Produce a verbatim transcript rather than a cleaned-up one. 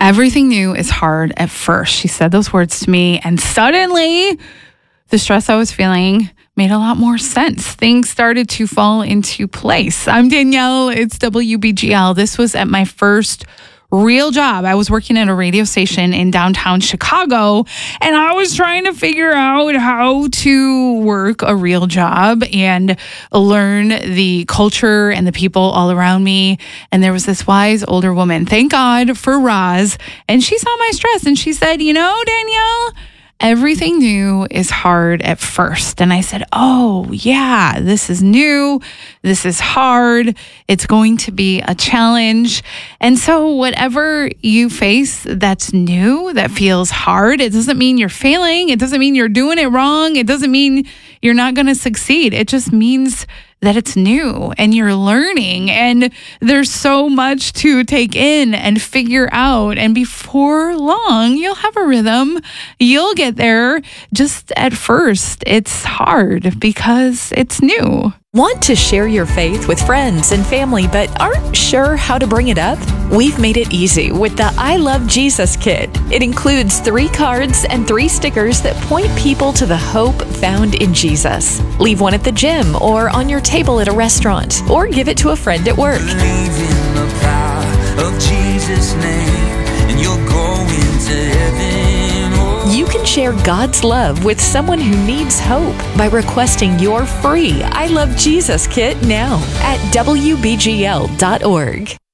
Everything new is hard at first. She said those words to me, and suddenly the stress I was feeling made a lot more sense. Things started to fall into place. I'm Danielle. It's W B G L. This was at my first real job. I was working at a radio station in downtown Chicago, and I was trying to figure out how to work a real job and learn the culture and the people all around me. And there was this wise older woman, thank God for Roz, and she saw my stress and she said, you know, Danielle, everything new is hard at first. And I said, oh, yeah, this is new. This is hard. It's going to be a challenge. And so whatever you face that's new, that feels hard, it doesn't mean you're failing. It doesn't mean you're doing it wrong. It doesn't mean you're not going to succeed. It just means that it's new and you're learning, and there's so much to take in and figure out. And before long, you'll have a rhythm. You'll get there. Just at first, it's hard because it's new. Want to share your faith with friends and family, but aren't sure how to bring it up? We've made it easy with the I Love Jesus Kit. It includes three cards and three stickers that point people to the hope found in Jesus. Leave one at the gym or on your table at a restaurant, or give it to a friend at work. Believe in the power of Jesus' name, and you'll go into heaven. You can share God's love with someone who needs hope by requesting your free I Love Jesus Kit now at W B G L dot org.